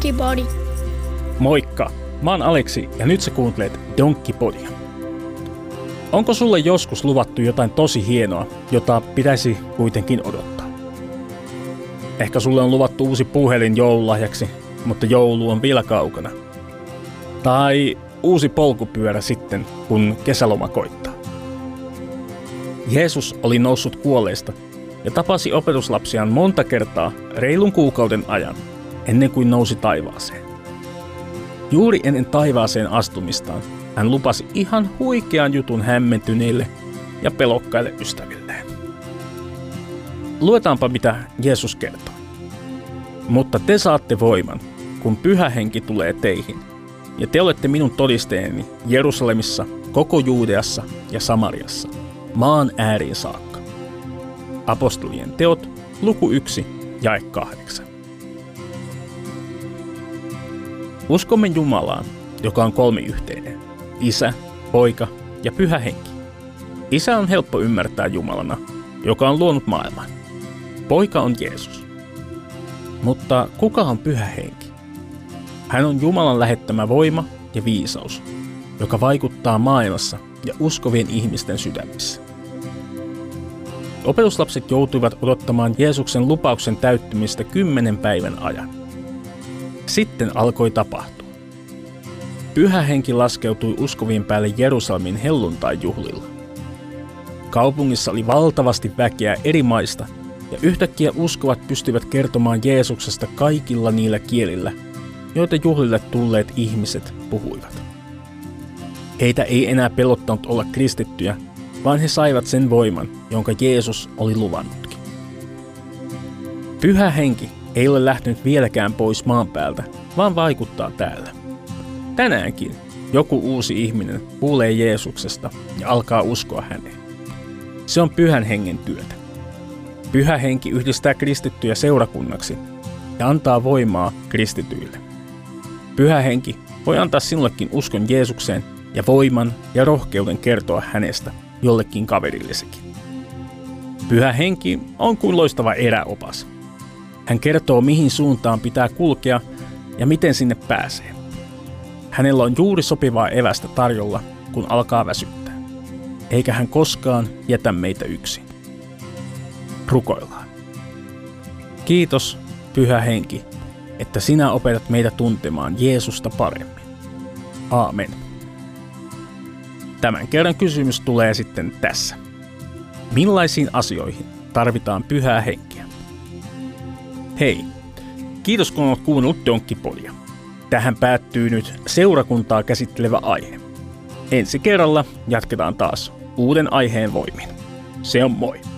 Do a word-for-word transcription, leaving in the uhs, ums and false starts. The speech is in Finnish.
Donkkipodi. Moikka, mä oon Aleksi ja nyt sä kuuntelet Donkkipodia. Onko sulle joskus luvattu jotain tosi hienoa, jota pitäisi kuitenkin odottaa? Ehkä sulle on luvattu uusi puhelin joululahjaksi, mutta joulu on vielä kaukana. Tai uusi polkupyörä sitten, kun kesäloma koittaa. Jeesus oli noussut kuolleista ja tapasi opetuslapsiaan monta kertaa reilun kuukauden ajan, ennen kuin nousi taivaaseen. Juuri ennen taivaaseen astumistaan hän lupasi ihan huikean jutun hämmentyneille ja pelokkaille ystävilleen. Luetaanpa, mitä Jeesus kertoo. Mutta te saatte voiman, kun Pyhä Henki tulee teihin, ja te olette minun todisteeni Jerusalemissa, koko Juudeassa ja Samariassa, maan ääriin saakka. Apostolien teot, luku yksi, jae kahdeksan. Uskomme Jumalaan, joka on kolmiyhteinen, Isä, Poika ja Pyhä Henki. Isä on helppo ymmärtää Jumalana, joka on luonut maailman. Poika on Jeesus. Mutta kuka on Pyhä Henki? Hän on Jumalan lähettämä voima ja viisaus, joka vaikuttaa maailmassa ja uskovien ihmisten sydämissä. Opetuslapset joutuivat odottamaan Jeesuksen lupauksen täyttymistä kymmenen päivän ajan. Sitten alkoi tapahtua. Pyhä Henki laskeutui uskovien päälle Jerusalemin helluntai-juhlilla. Kaupungissa oli valtavasti väkeä eri maista, ja yhtäkkiä uskovat pystyivät kertomaan Jeesuksesta kaikilla niillä kielillä, joita juhlille tulleet ihmiset puhuivat. Heitä ei enää pelottanut olla kristittyjä, vaan he saivat sen voiman, jonka Jeesus oli luvannutkin. Pyhä Henki ei ole lähtenyt vieläkään pois maan päältä, vaan vaikuttaa täällä. Tänäänkin joku uusi ihminen kuulee Jeesuksesta ja alkaa uskoa häneen. Se on Pyhän Hengen työtä. Pyhä Henki yhdistää kristittyjä seurakunnaksi ja antaa voimaa kristityille. Pyhä Henki voi antaa sinullekin uskon Jeesukseen ja voiman ja rohkeuden kertoa hänestä jollekin kaverillesekin. Pyhä Henki on kuin loistava eräopas. Hän kertoo, mihin suuntaan pitää kulkea ja miten sinne pääsee. Hänellä on juuri sopivaa evästä tarjolla, kun alkaa väsyttää. Eikä hän koskaan jätä meitä yksin. Rukoillaan. Kiitos, Pyhä Henki, että sinä opetat meitä tuntemaan Jeesusta paremmin. Aamen. Tämän kerran kysymys tulee sitten tässä. Millaisiin asioihin tarvitaan Pyhää Henkeä? Hei, kiitos kun olet kuunnellut Donkkipodia. Tähän päättyy nyt seurakuntaa käsittelevä aihe. Ensi kerralla jatketaan taas uuden aiheen voimin. Se on moi!